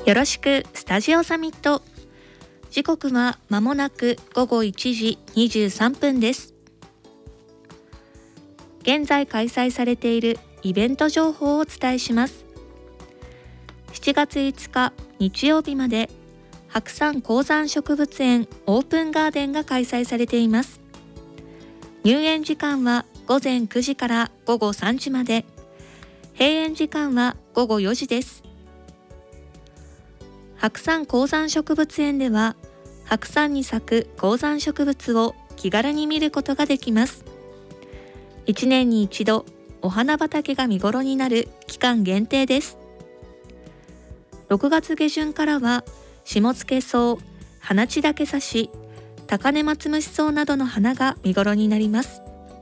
よろしくスタジオサミット。時刻はまもなく午後1時23分です。現在開催されているイベント情報をお伝えします。7月5日日曜日まで白山高山植物園オープンガーデンが開催されています。入園時間は午前9時から午後3時まで、閉園時間は午後4時です。白山高山植物園では白山に咲く高山植物を気軽に見ることができます。1年に一度お花畑が見頃になる期間限定です。6月下旬からは下野草、花地竹刺し、高根松虫草などの花が見頃になります。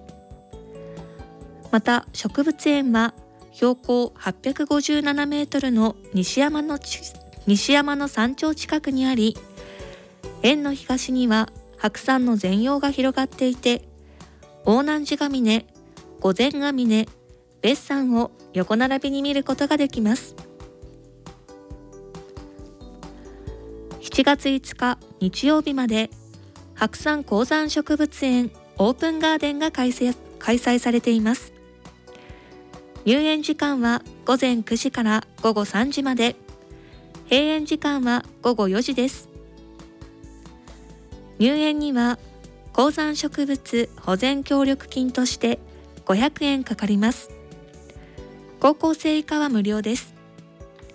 また植物園は標高857メートルの西山の山頂近くにあり、園の東には白山の全容が広がっていて、大南寺ヶ峰、御前ヶ峰、別山を横並びに見ることができます。7月5日日曜日まで白山高山植物園オープンガーデンが開催されています。入園時間は午前9時から午後3時まで、閉園時間は午後4時です。入園には高山植物保全協力金として500円かかります。高校生以下は無料です。